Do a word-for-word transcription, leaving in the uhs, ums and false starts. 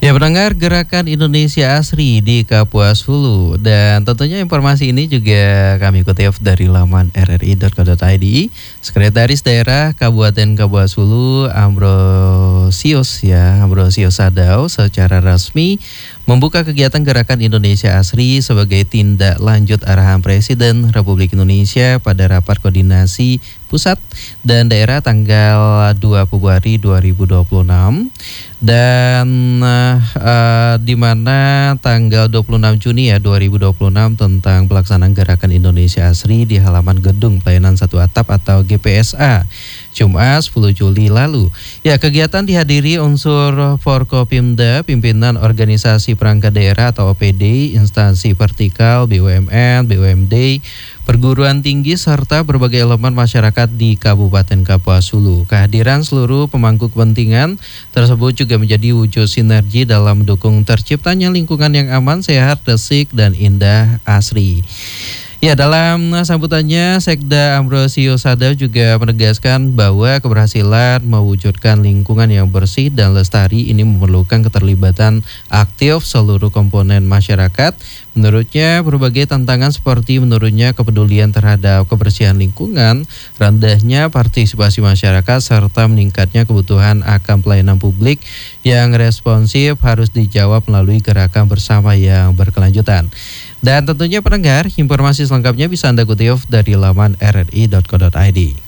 Ya, pendengar Gerakan Indonesia Asri di Kapuas Hulu, dan tentunya informasi ini juga kami kutip dari laman r r i dot co dot i d. Sekretaris Daerah Kabupaten Kapuas Hulu Ambrosius ya Ambrosius Sadau secara resmi membuka kegiatan Gerakan Indonesia Asri sebagai tindak lanjut arahan Presiden Republik Indonesia pada rapat koordinasi pusat dan daerah tanggal dua Februari dua ribu dua puluh enam, dan uh, di mana tanggal dua puluh enam Juni ya dua ribu dua puluh enam tentang pelaksanaan Gerakan Indonesia Asri di halaman Gedung Pelayanan Satu Atap atau G P S A Jumat sepuluh Juli lalu. Ya, kegiatan dihadiri unsur Forkopimda, pimpinan organisasi perangkat daerah atau O P D, instansi vertikal, B U M N, B U M D, perguruan tinggi serta berbagai elemen masyarakat di Kabupaten Kapuas Hulu. Kehadiran seluruh pemangku kepentingan tersebut juga menjadi wujud sinergi dalam mendukung terciptanya lingkungan yang aman, sehat, resik, dan indah asri. Ya, dalam sambutannya, Sekda Ambrosius Sadau juga menegaskan bahwa keberhasilan mewujudkan lingkungan yang bersih dan lestari ini memerlukan keterlibatan aktif seluruh komponen masyarakat. Menurutnya, berbagai tantangan seperti menurunnya kepedulian terhadap kebersihan lingkungan, rendahnya partisipasi masyarakat, serta meningkatnya kebutuhan akan pelayanan publik yang responsif harus dijawab melalui gerakan bersama yang berkelanjutan. Dan tentunya pendengar, informasi selengkapnya bisa Anda kutip dari laman r r i dot co dot i d.